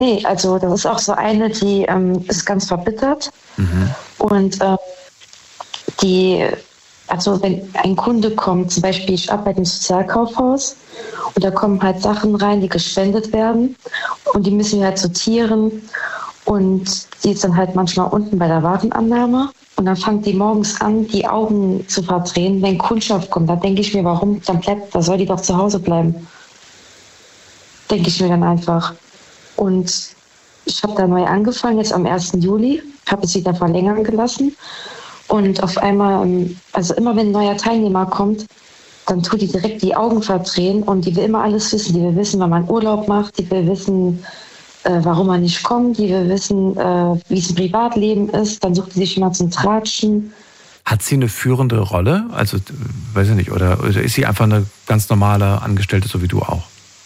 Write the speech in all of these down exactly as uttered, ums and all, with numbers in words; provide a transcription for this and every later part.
Nee, also das ist auch so eine, die ähm, ist ganz verbittert. Mhm. Und ähm, die, also wenn ein Kunde kommt, zum Beispiel ich arbeite im Sozialkaufhaus und da kommen halt Sachen rein, die gespendet werden und die müssen wir halt sortieren und die ist dann halt manchmal unten bei der Warenannahme und dann fängt die morgens an, die Augen zu verdrehen, wenn Kundschaft kommt. Da denke ich mir, warum? Dann bleibt, da soll die doch zu Hause bleiben. Denke ich mir dann einfach. Und ich habe da neu angefangen, jetzt am ersten Juli, habe es wieder verlängern gelassen. Und auf einmal, also immer wenn ein neuer Teilnehmer kommt, dann tut die direkt die Augen verdrehen und die will immer alles wissen. Die will wissen, wann man Urlaub macht, die will wissen, äh, warum man nicht kommt, die will wissen, äh, wie es im Privatleben ist. Dann sucht sie sich immer zum Tratschen. Hat sie eine führende Rolle? Also, weiß ich nicht, oder, oder ist sie einfach eine ganz normale Angestellte, so wie du auch?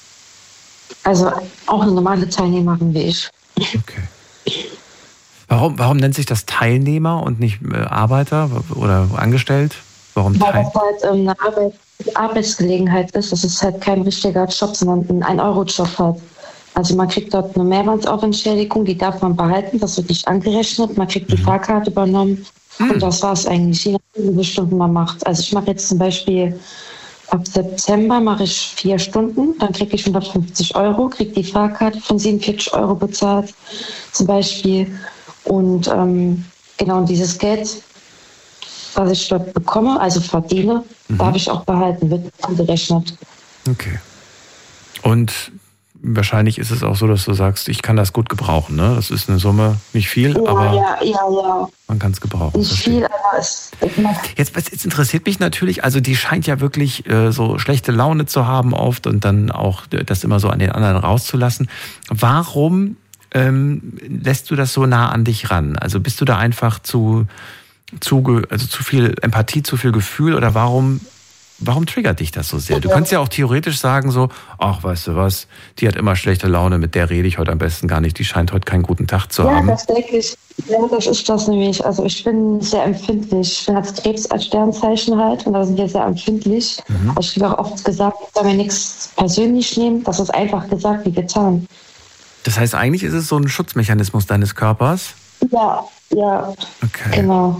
Also auch eine normale Teilnehmerin wie ich. Okay. Warum, warum nennt sich das Teilnehmer und nicht äh, Arbeiter oder angestellt? Warum Weil Teil? das halt ähm, eine Arbeit, Arbeitsgelegenheit ist. Das ist halt kein richtiger Job, sondern ein ein-Euro-Job halt. Also man kriegt dort eine Mehrwertsaufentschädigung, die darf man behalten, das wird nicht angerechnet. Man kriegt die Fahrkarte übernommen Mhm. und das war es eigentlich, je nachdem, wie viele Stunden man macht. Also ich mache jetzt zum Beispiel ab September mache ich vier Stunden, dann kriege ich hundertfünfzig Euro, kriege die Fahrkarte von siebenundvierzig Euro bezahlt zum Beispiel. Und ähm, genau und dieses Geld, was ich dort bekomme, also verdiene, Mhm. darf ich auch behalten, wird angerechnet. Okay. Und wahrscheinlich ist es auch so, dass du sagst, ich kann das gut gebrauchen. Ne? Das ist eine Summe, nicht viel, Ja, aber ja, ja, ja. man kann es gebrauchen. Nicht Verstehe. viel, aber es Jetzt, jetzt interessiert mich natürlich, also die scheint ja wirklich äh, so schlechte Laune zu haben oft und dann auch das immer so an den anderen rauszulassen. Warum ähm, lässt du das so nah an dich ran? Also bist du da einfach zu, zu, also zu viel Empathie, zu viel Gefühl oder warum, warum triggert dich das so sehr? Du kannst ja auch theoretisch sagen so, ach, weißt du was, die hat immer schlechte Laune, mit der rede ich heute am besten gar nicht, die scheint heute keinen guten Tag zu ja, haben. das denke ich. Ja, das ist das nämlich. Also ich bin sehr empfindlich. Ich bin als Krebs als Sternzeichen halt und da sind wir sehr empfindlich. Mhm. Aber ich habe auch oft gesagt, ich soll mir nichts persönlich nehmen. Das ist einfach gesagt wie getan. Das heißt, eigentlich ist es so ein Schutzmechanismus deines Körpers? Ja, ja, Okay. genau.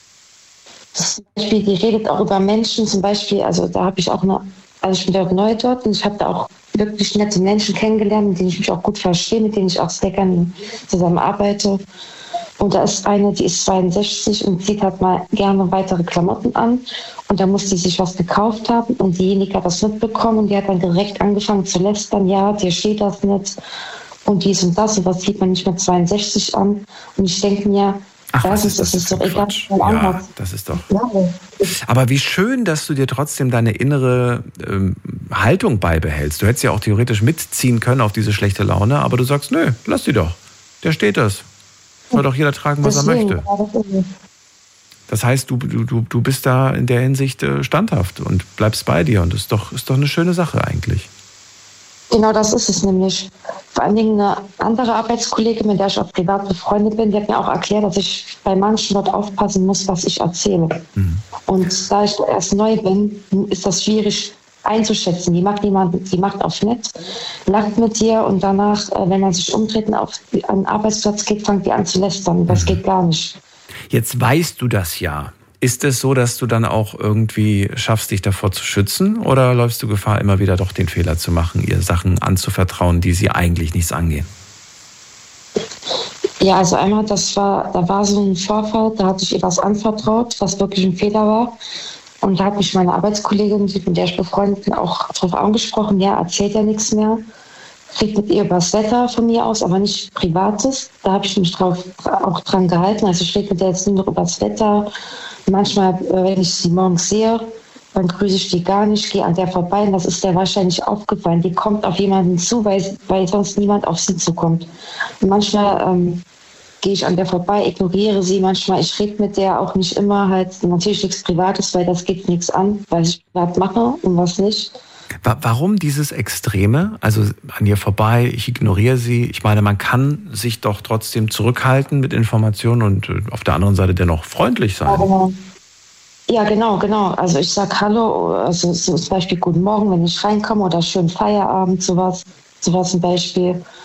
Zum Beispiel, die redet auch über Menschen, zum Beispiel, also da habe ich auch eine, also ich bin dort neu dort und ich habe da auch wirklich nette Menschen kennengelernt, mit denen ich mich auch gut verstehe, mit denen ich auch sehr gerne zusammenarbeite. Und da ist eine, die ist zweiundsechzig und zieht halt mal gerne weitere Klamotten an. Und da muss die sich was gekauft haben und diejenige hat das mitbekommen und die hat dann direkt angefangen zu lästern, ja, dir steht das nicht und dies und das und was zieht man nicht mit zweiundsechzig an. Und ich denke mir, Ach, das was ist, ist das? das ist doch für egal, Quatsch? was man Ja, anhat. das ist doch. Ja, Aber wie schön, dass du dir trotzdem deine innere ähm, Haltung beibehältst. Du hättest ja auch theoretisch mitziehen können auf diese schlechte Laune, aber du sagst, nö, lass die doch. Der steht das. Soll doch jeder tragen, was deswegen, er möchte. ja, das ist- Das heißt, du, du, du bist da in der Hinsicht äh, standhaft und bleibst bei dir. Und das ist doch, ist doch eine schöne Sache eigentlich. Genau das ist es nämlich. Vor allen Dingen eine andere Arbeitskollegin, mit der ich auch privat befreundet bin, die hat mir auch erklärt, dass ich bei manchen dort aufpassen muss, was ich erzähle. Mhm. Und da ich erst neu bin, ist das schwierig einzuschätzen. Die macht jemanden, die macht auf nett, lacht mit dir und danach, äh, wenn man sich umdreht und auf einen Arbeitsplatz geht, fängt die an zu lästern. Das Mhm. geht gar nicht. Jetzt weißt du das ja. Ist es so, dass du dann auch irgendwie schaffst, dich davor zu schützen? Oder läufst du Gefahr, immer wieder doch den Fehler zu machen, ihr Sachen anzuvertrauen, die sie eigentlich nichts angehen? Ja, also einmal, das war, da war so ein Vorfall, da hatte ich ihr was anvertraut, was wirklich ein Fehler war. Und da hat mich meine Arbeitskollegin, mit der ich befreundet bin, auch darauf angesprochen, ja, erzählt ja nichts mehr. Kriegt mit ihr über das Wetter von mir aus, aber nicht Privates. Da habe ich mich drauf, auch dran gehalten. Also ich rede mit der jetzt nur noch über das Wetter. Manchmal, wenn ich sie morgens sehe, dann grüße ich die gar nicht, gehe an der vorbei. Und das ist der wahrscheinlich aufgefallen. Die kommt auf jemanden zu, weil, weil sonst niemand auf sie zukommt. Und manchmal ähm, gehe ich an der vorbei, ignoriere sie. Manchmal, ich rede mit der auch nicht immer halt natürlich nichts Privates, weil das geht nichts an, was ich privat mache und was nicht. Warum dieses Extreme? Also an ihr vorbei, ich ignoriere sie. Ich meine, man kann sich doch trotzdem zurückhalten mit Informationen und auf der anderen Seite dennoch freundlich sein. Aber, ja, genau, genau. Also ich sag Hallo, also so zum Beispiel Guten Morgen, wenn ich reinkomme oder schönen Feierabend, sowas, sowas zum Beispiel.